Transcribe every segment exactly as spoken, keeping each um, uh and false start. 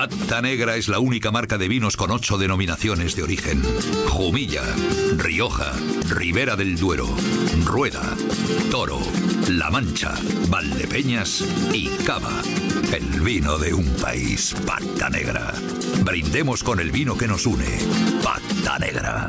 Pata Negra es la única marca de vinos con ocho denominaciones de origen. Jumilla, Rioja, Ribera del Duero, Rueda, Toro, La Mancha, Valdepeñas y Cava. El vino de un país. Pata Negra. Brindemos con el vino que nos une. Pata Negra.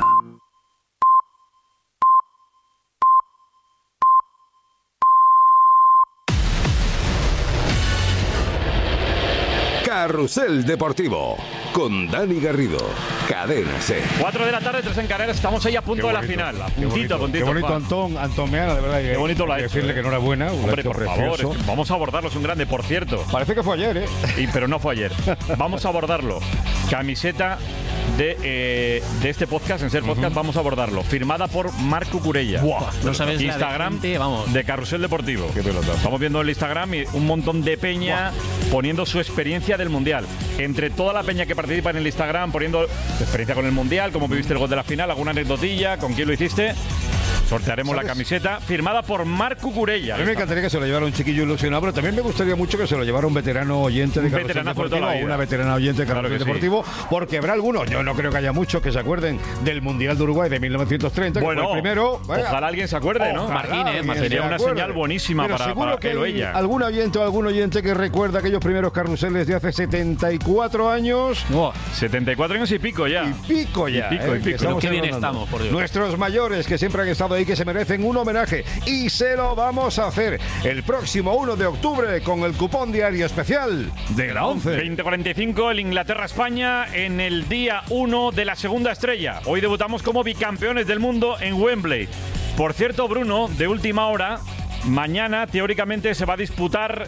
Carrusel Deportivo con Dani Garrido, Cadena Ser. cuatro de la tarde, tres en Canarias, estamos ahí a punto bonito, de la final. A puntito, puntito. Qué bonito, Antón, Antón Meana, de verdad. Qué bonito lo ha hecho. Decirle eh. que enhorabuena. Hombre, por favor, es que vamos a abordarlo, es un grande, por cierto. Parece que fue ayer, ¿eh? Y, pero no fue ayer. Vamos a abordarlo. Camiseta de, eh, de este podcast, en Ser Podcast, uh-huh. vamos a abordarlo. Firmada por Marc Cucurella. Buah, no sabes Instagram de, gente, vamos. de Carrusel Deportivo. Qué pelota. Estamos viendo el Instagram y un montón de peña Buah. poniendo su experiencia del Mundial. Entre toda la peña que participa en el Instagram, poniendo su experiencia con el Mundial, cómo viviste el gol de la final, alguna anecdotilla, con quién lo hiciste. Sortearemos ¿Sabes? la camiseta firmada por Marc Cucurella. A mí me encantaría que se lo llevara un chiquillo ilusionado, pero también me gustaría mucho que se lo llevara un veterano oyente de Carrusel Deportivo o una veterana oyente de Carrusel claro Deportivo, sí. porque habrá algunos, yo no creo que haya muchos que se acuerden del Mundial de Uruguay de mil novecientos treinta, bueno, que fue el primero. Vaya, ojalá alguien se acuerde, ¿no? Martínez, sería una señal buenísima pero para, para que él o ella. Algún oyente o algún oyente que recuerda aquellos primeros carruseles de hace setenta y cuatro años. Oh, setenta y cuatro años y pico ya. Y pico ya. Y pico, eh, y pico. Pero qué bien estamos, por Dios. Nuestros mayores que siempre han estado ahí, que se merecen un homenaje y se lo vamos a hacer el próximo uno de octubre con el cupón diario especial de la once. veinte cuarenta y cinco, el Inglaterra-España en el día uno de la segunda estrella. Hoy debutamos como bicampeones del mundo en Wembley. Por cierto, Bruno, de última hora, mañana teóricamente se va a disputar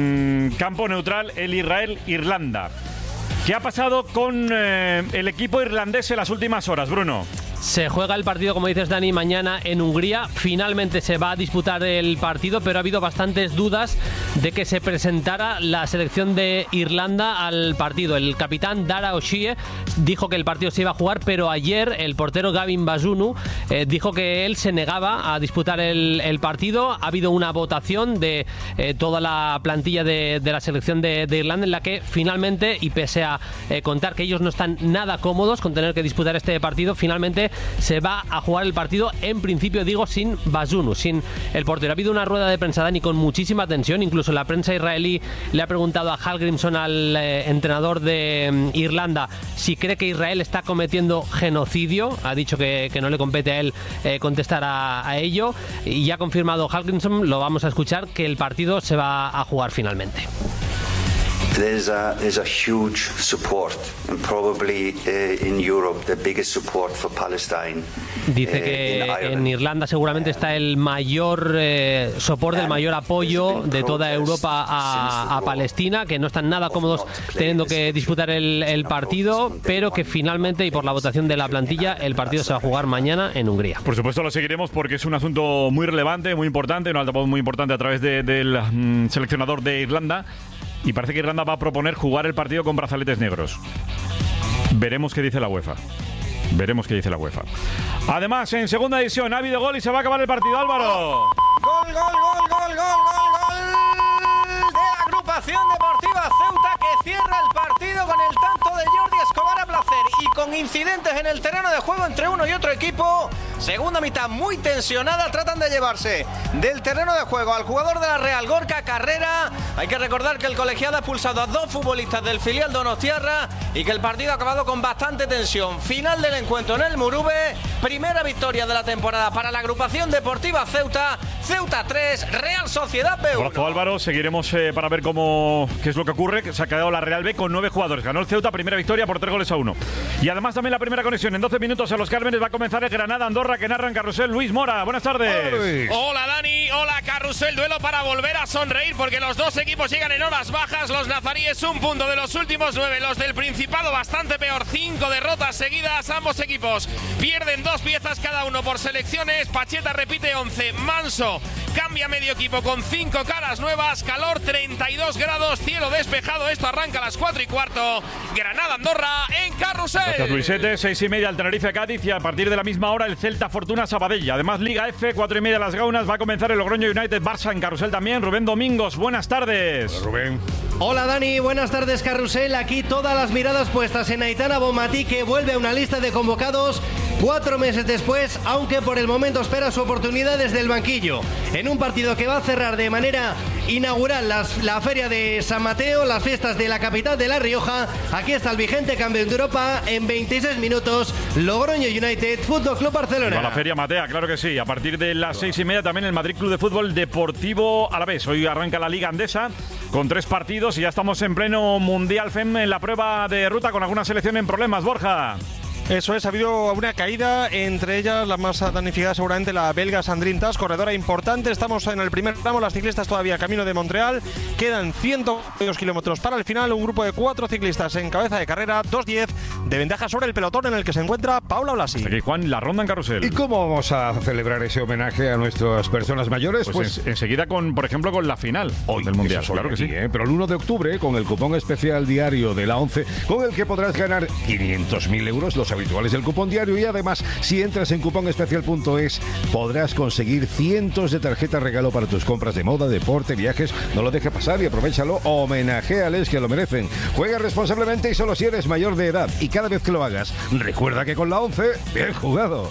en campo neutral el Israel-Irlanda. ¿Qué ha pasado con eh, el equipo irlandés en las últimas horas, Bruno? Se juega el partido, como dices, Dani, mañana en Hungría. Finalmente se va a disputar el partido, pero ha habido bastantes dudas de que se presentara la selección de Irlanda al partido. El capitán Dara O'Shea dijo que el partido se iba a jugar, pero ayer el portero Gavin Bazunu eh, dijo que él se negaba a disputar el, el partido. Ha habido una votación de eh, toda la plantilla de, de la selección de, de Irlanda, en la que finalmente, y pese a eh, contar que ellos no están nada cómodos con tener que disputar este partido, finalmente se va a jugar el partido, en principio digo, sin Bazunu, sin el portero. Ha habido una rueda de prensa, Dani, con muchísima tensión. Incluso la prensa israelí le ha preguntado a Hallgrímsson, al eh, entrenador de um, Irlanda, si cree que Israel está cometiendo genocidio. Ha dicho que, que no le compete a él eh, contestar a, a ello, y ya ha confirmado Hallgrímsson, lo vamos a escuchar, que el partido se va a jugar finalmente. There's a, there's a huge support, and probably uh, in Europe the biggest support for Palestine. Dice que uh, en Irlanda seguramente está el mayor eh, soporte, el mayor apoyo de toda Europa a, a Palestina, que no están nada cómodos teniendo que disputar el, el partido, pero que finalmente, y por la votación de la plantilla, el partido se va a jugar mañana en Hungría. Por supuesto lo seguiremos porque es un asunto muy relevante, muy importante, un altavoz muy importante a través de, del mm, seleccionador de Irlanda. Y parece que Irlanda va a proponer jugar el partido con brazaletes negros. Veremos qué dice la UEFA. Veremos qué dice la UEFA. Además, en segunda edición ha habido gol y se va a acabar el partido, Álvaro. Gol, gol, gol, gol, gol, gol, gol de la agrupación deportiva Ceuta, que cierra el partido con el tanto de Jordi Escobar a placer y con incidentes en el terreno de juego entre uno y otro equipo. Segunda mitad muy tensionada, tratan de llevarse del terreno de juego al jugador de la Real, Gorka Carrera. Hay que recordar que el colegiado ha expulsado a dos futbolistas del filial donostiarra y que el partido ha acabado con bastante tensión. Final del encuentro en el Murube, primera victoria de la temporada para la agrupación deportiva Ceuta. Ceuta tres, Real Sociedad B uno. Abrazo, Álvaro, seguiremos eh, para ver cómo qué es lo que ocurre, que se ha quedado la Real B con nueve jugadores. Ganó el Ceuta, primera victoria por tres goles a uno. Y además también la primera conexión en doce minutos a los Cármenes va a comenzar el Granada-Andorra, que narra en Carrusel Luis Mora. Buenas tardes. Hola Dani, hola Carrusel, duelo para volver a sonreír porque los dos equipos llegan en horas bajas. Los nazaríes un punto de los últimos nueve, los del Principado bastante peor, cinco derrotas seguidas. Ambos equipos pierden dos piezas cada uno por selecciones. Pacheta repite once, Manso cambia medio equipo con cinco caras. caras nuevas, calor treinta y dos grados, cielo despejado. Esto arranca a las cuatro y cuarto. Granada-Andorra en Carrusel. Gracias, Luisete. Seis y media el Tenerife-Cádiz y a partir de la misma hora el Celta-Fortuna-Sabadell. Además, Liga F, cuatro y media las Gaunas. Va a comenzar el Logroño United-Barça en Carrusel también. Rubén Domingos, buenas tardes. Hola, Rubén. Hola, Dani. Buenas tardes, Carrusel. Aquí todas las miradas puestas en Aitana Bonmatí, que vuelve a una lista de convocados cuatro meses después, aunque por el momento espera su oportunidad desde el banquillo. En un partido que va a cerrar de manera inaugural las, la Feria de San Mateo, las fiestas de la capital de La Rioja. Aquí está el vigente campeón de Europa en veintiséis minutos, Logroño United, Fútbol Club Barcelona. Va la Feria Matea, claro que sí. A partir de las seis y media también el Madrid Club de Fútbol Deportivo Alavés. Hoy arranca la Liga Andesa con tres partidos y ya estamos en pleno Mundial F E M en la prueba de ruta con alguna selección en problemas. Borja. Eso es, ha habido una caída, entre ellas la más damnificada seguramente la belga Sandrine Tas, corredora importante. Estamos en el primer tramo, las ciclistas todavía camino de Montreal. Quedan ciento dos kilómetros para el final, un grupo de cuatro ciclistas en cabeza de carrera, dos diez de ventaja sobre el pelotón en el que se encuentra Paula Blasi. Aquí, Juan, la ronda en Carrusel. ¿Y cómo vamos a celebrar ese homenaje a nuestras personas mayores? Pues, pues en, enseguida con, por ejemplo, con la final hoy del Mundial. Claro que sí, ¿eh? Pero el uno de octubre, con el cupón especial diario de la ONCE, con el que podrás ganar quinientos mil euros, los habituales del cupón diario, y además, si entras en cupón especial punto es, podrás conseguir cientos de tarjetas regalo para tus compras de moda, deporte, viajes. No lo dejes pasar y aprovechalo. Homenajéales, que lo merecen. Juega responsablemente y solo si eres mayor de edad. Y cada vez que lo hagas, recuerda que con la ONCE, bien jugado.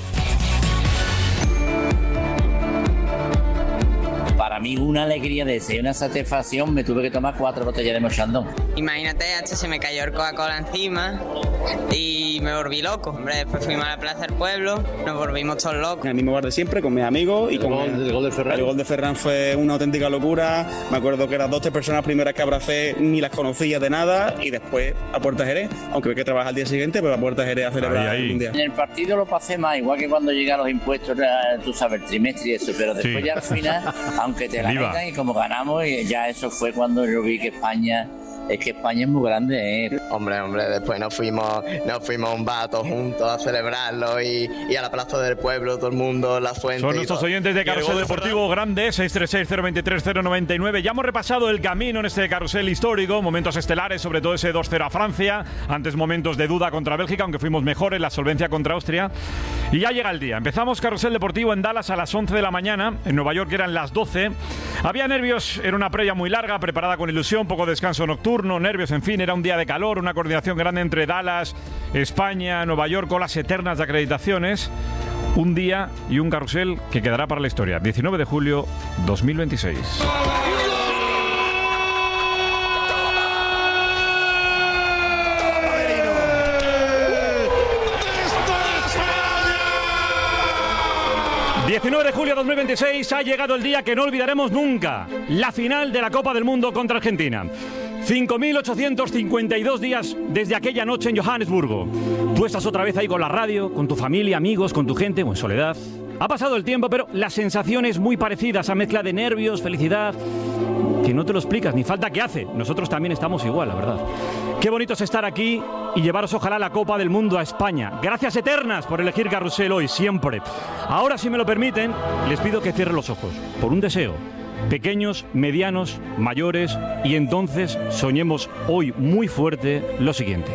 Para mí una alegría de ese, una satisfacción, me tuve que tomar cuatro botellas de mochandón. Imagínate, hasta se me cayó el Coca-Cola encima y me volví loco. Hombre, después fuimos a la Plaza del Pueblo, nos volvimos todos locos. En el mismo bar de siempre, con mis amigos y el con gol, el, el gol de Ferran. El gol de Ferran fue una auténtica locura. Me acuerdo que eran dos, tres personas primeras que abracé, ni las conocía de nada, y después a Puerta Jerez, aunque hay que trabajar al día siguiente, pero a Puerta Jerez a celebrar ahí, ahí. el Mundial. En el partido lo pasé más, igual que cuando llegan los impuestos, tú sabes, el trimestre y eso, pero después sí. Ya al final, aunque te la metan y como ganamos, y ya eso fue cuando yo vi que España... Es que España es muy grande, ¿eh? Hombre, hombre, después nos fuimos nos fuimos a un vato juntos a celebrarlo y, y a la Plaza del Pueblo, todo el mundo, la fuente. Son nuestros oyentes de Carrusel Deportivo Grande, seis tres seis, cero dos tres, cero nueve nueve. Ya hemos repasado el camino en este carrusel histórico, momentos estelares, sobre todo ese dos cero a Francia, antes momentos de duda contra Bélgica, aunque fuimos mejores, la solvencia contra Austria. Y ya llega el día. Empezamos Carrusel Deportivo en Dallas a las once de la mañana, en Nueva York eran las doce. Había nervios, era una previa muy larga, preparada con ilusión, poco descanso nocturno. Nervios, en fin, era un día de calor, una coordinación grande entre Dallas, España, Nueva York, con las eternas de acreditaciones. Un día y un carrusel que quedará para la historia. diecinueve de julio dos mil veintiséis. diecinueve de julio de dos mil veintiséis ha llegado el día que no olvidaremos nunca. La final de la Copa del Mundo contra Argentina. cinco mil ochocientos cincuenta y dos días desde aquella noche en Johannesburgo. Tú estás otra vez ahí con la radio, con tu familia, amigos, con tu gente o en soledad. Ha pasado el tiempo, pero la sensación es muy parecida, esa mezcla de nervios, felicidad, que no te lo explicas, ni falta que hace. Nosotros también estamos igual, la verdad. Qué bonito es estar aquí y llevaros ojalá la Copa del Mundo a España. Gracias eternas por elegir Carrusel hoy, siempre. Ahora, si me lo permiten, les pido que cierren los ojos, por un deseo. Pequeños, medianos, mayores, y entonces soñemos hoy muy fuerte lo siguiente.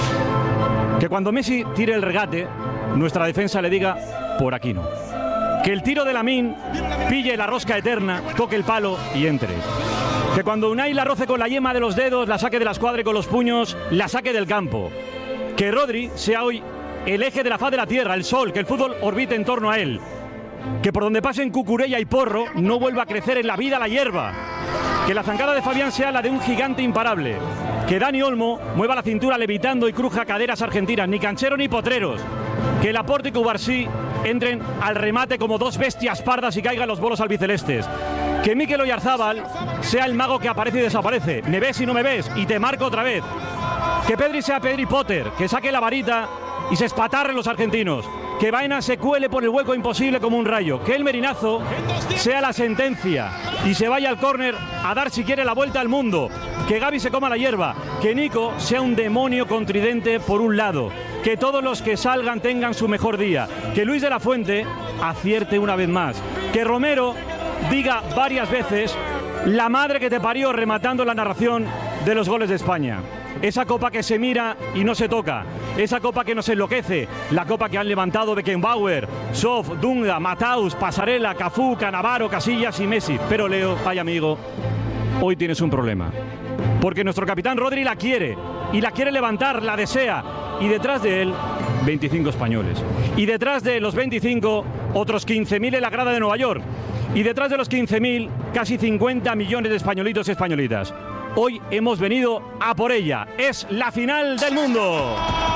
Que cuando Messi tire el regate, nuestra defensa le diga, por aquí no. Que el tiro de Lamine pille la rosca eterna, toque el palo y entre. Que cuando Unai la roce con la yema de los dedos, la saque de la escuadra y con los puños, la saque del campo. Que Rodri sea hoy el eje de la faz de la tierra, el sol, que el fútbol orbite en torno a él. Que por donde pasen Cucurella y Porro no vuelva a crecer en la vida la hierba. Que la zancada de Fabián sea la de un gigante imparable. Que Dani Olmo mueva la cintura levitando y cruja caderas argentinas, ni canchero ni potreros. Que Laporte y Cubarsí entren al remate como dos bestias pardas y caigan los bolos albicelestes. Que Mikel Oyarzábal sea el mago que aparece y desaparece. Me ves y no me ves y te marco otra vez. Que Pedri sea Pedri Potter, que saque la varita y se espatarren los argentinos. Que Baena se cuele por el hueco imposible como un rayo. Que el Merinazo sea la sentencia y se vaya al córner a dar si quiere la vuelta al mundo. Que Gavi se coma la hierba. Que Nico sea un demonio con tridente por un lado. Que todos los que salgan tengan su mejor día. Que Luis de la Fuente acierte una vez más. Que Romero diga varias veces la madre que te parió, rematando la narración de los goles de España. Esa copa que se mira y no se toca. Esa copa que nos enloquece. La copa que han levantado Beckenbauer, Sof, Dunga, Mataus, Pasarela, Cafú, Cannavaro, Casillas y Messi. Pero Leo, ay amigo, hoy tienes un problema. Porque nuestro capitán Rodri la quiere. Y la quiere levantar, la desea. Y detrás de él, veinticinco españoles. Y detrás de los veinticinco, otros quince mil en la grada de Nueva York. Y detrás de los quince mil, casi cincuenta millones de españolitos y españolitas. Hoy hemos venido a por ella. Es la final del mundo.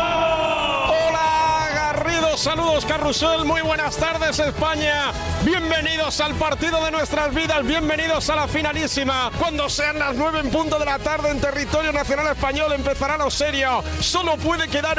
Hola Garrido, saludos Carrusel, muy buenas tardes España. Bienvenidos al partido de nuestras vidas, bienvenidos a la finalísima. Cuando sean las nueve en punto de la tarde en territorio nacional español empezará lo serio. Solo puede quedar